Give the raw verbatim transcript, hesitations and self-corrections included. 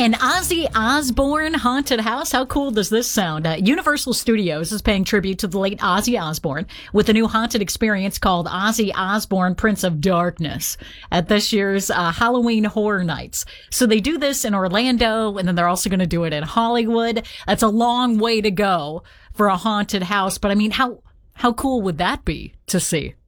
An Ozzy Osbourne haunted house? How cool does this sound? Uh, Universal Studios is paying tribute to the late Ozzy Osbourne with a new haunted experience called Ozzy Osbourne Prince of Darkness at this year's uh, Halloween Horror Nights. So they do this in Orlando, and then they're also going to do it in Hollywood. That's a long way to go for a haunted house, but I mean, how how cool would that be to see?